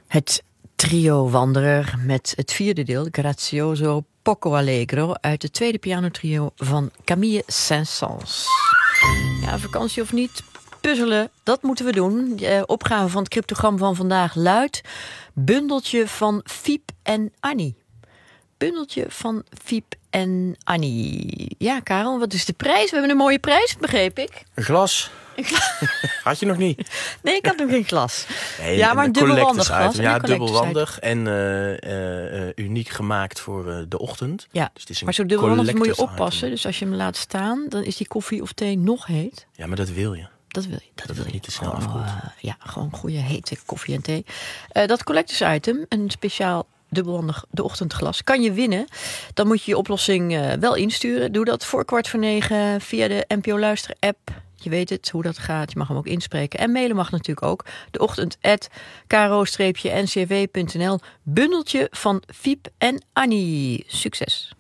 Het trio Wanderer met het vierde deel, Grazioso Poco Allegro, uit het tweede pianotrio van Camille Saint-Saëns. Ja, vakantie of niet, puzzelen, dat moeten we doen. De opgave van het cryptogram van vandaag luidt: bundeltje van Fiep en Annie. Bundeltje van Fiep en Annie. Ja, Karel, wat is de prijs? We hebben een mooie prijs, begreep ik. Een glas. Had je nog niet? Nee, ik had nog geen glas. Nee, ja, maar een dubbelwandig glas. Ja, dubbelwandig en uniek gemaakt voor de ochtend. Ja, dus het is een maar zo dubbelwandig moet je collector's oppassen. item. Dus als je hem laat staan, dan is die koffie of thee nog heet. Ja, maar dat wil je. Dat wil je. Dat het niet te snel afkoelt. Ja, gewoon goede hete koffie en thee. Dat collector's item, een speciaal dubbelwandig de ochtendglas, kan je winnen. Dan moet je je oplossing wel insturen. Doe dat voor 8:45 via de NPO Luister app. Je weet het, hoe dat gaat. Je mag hem ook inspreken. En mailen mag natuurlijk ook. deochtend@kro-ncw.nl. Bundeltje van Fiep en Annie. Succes!